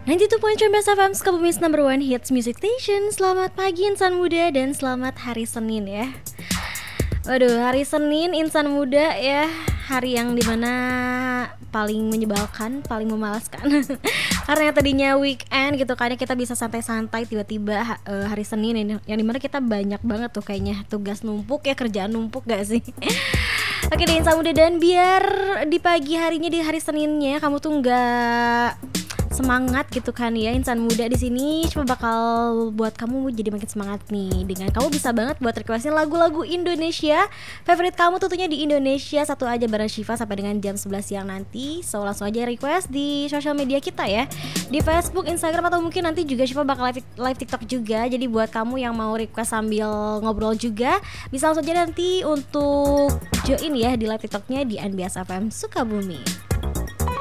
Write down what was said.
92.3 Best FM Sukabumi's number one hits music station. Selamat pagi insan muda dan selamat hari Senin ya. Waduh, hari Senin insan muda ya, hari yang dimana paling menyebalkan, paling memalaskan. Karena tadinya weekend gitu kan, kita bisa santai-santai, tiba-tiba hari Senin yang dimana kita banyak banget tuh kayaknya tugas numpuk ya, kerjaan numpuk gak sih? Oke deh insan muda, dan biar di pagi harinya, di hari Seninnya kamu tuh nggak semangat gitu kan ya, insan muda di sini cuma bakal buat kamu jadi makin semangat nih dengan kamu bisa banget buat requestin lagu-lagu Indonesia favorit kamu tentunya di Indonesia Satu Aja bareng Syifa sampai dengan jam 11 siang nanti. So langsung aja request di sosial media kita ya, di Facebook, Instagram, atau mungkin nanti juga Syifa bakal live TikTok juga. Jadi buat kamu yang mau request sambil ngobrol juga bisa langsung aja nanti untuk join ya di live TikToknya di NBS FM Sukabumi.